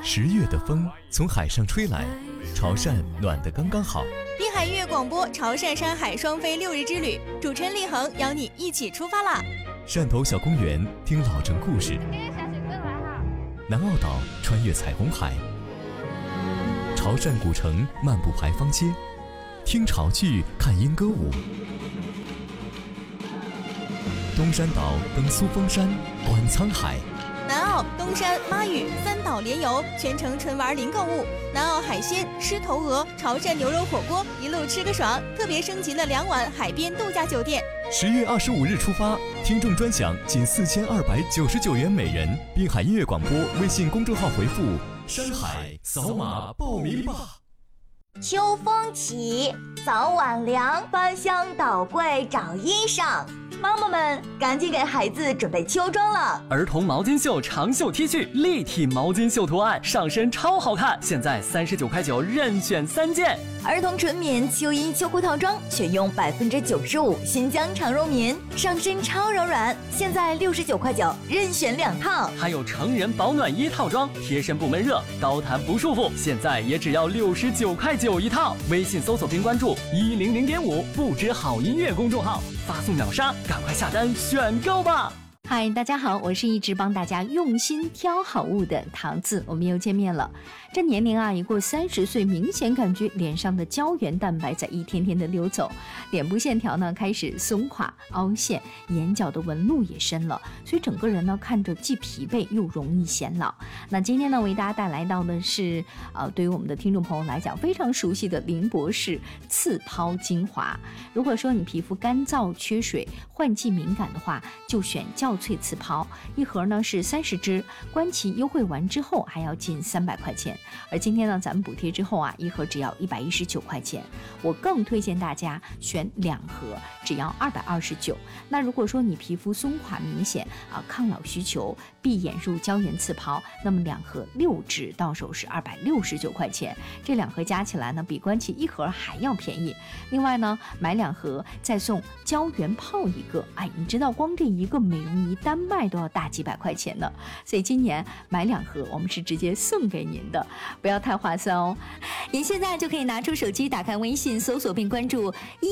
10月的风从海上吹来，潮汕暖得刚刚好。 滨海音乐广播潮汕山海双飞6日之旅，主持人立恒邀你一起出发啦！ 汕头小公园听老城故事，南澳岛穿越彩虹海，潮汕古城漫步牌坊街，听潮剧看莺歌舞。东山岛登苏峰山，观沧海。 南澳、东山、妈屿3岛联游，全程纯玩零购物。南澳海鲜、狮头鹅、潮汕牛肉火锅，一路吃个爽。特别升级了2晚海边度假酒店。 10月25日出发，听众专享仅4299元每人。滨海音乐广播微信公众号回复“山海”扫码报名吧。 秋风起，早晚凉，翻箱倒柜找衣裳。妈妈们赶紧给孩子准备秋装了。 儿童毛巾袖长袖 T 恤，立体毛巾袖图案，上身超好看，现在39.9块任选3件。 儿童纯棉秋衣秋裤套装，选用95%新疆长绒棉，上身超柔软，现在69.9块任选2套。 还有成人保暖衣套装，贴身不闷热，高弹不束缚，现在也只要69.9块一套。微信搜索并关注100.5不知好音乐公众号，发送秒杀，赶快下单选购吧。 嗨，大家好，我是一直帮大家用心挑好物的桃子，我们又见面了。这年龄啊，一过30岁，明显感觉脸上的胶原蛋白在一天天的溜走，脸部线条呢开始松垮、凹陷，眼角的纹路也深了，所以整个人呢看着既疲惫又容易显老。那今天呢，为大家带来到的是对于我们的听众朋友来讲非常熟悉的林博士刺抛精华。如果说你皮肤干燥、缺水、换季敏感的话，就选较萃刺抛，一盒呢是30支，官旗优惠完之后还要近300块钱。而今天呢，咱们补贴之后啊，一盒只要119块钱。我更推荐大家选2盒，只要229。那如果说你皮肤松垮明显抗老需求，闭眼入胶原刺抛，那么2盒6支到手是269块钱。这2盒加起来呢，比官旗一盒还要便宜。另外呢，买2盒再送胶原泡1个，你知道光这一个美容仪单卖都要大几百块钱呢。所以今年买2盒，我们是直接送给您的。不要太划算哦！您现在就可以拿出手机，打开微信，搜索并关注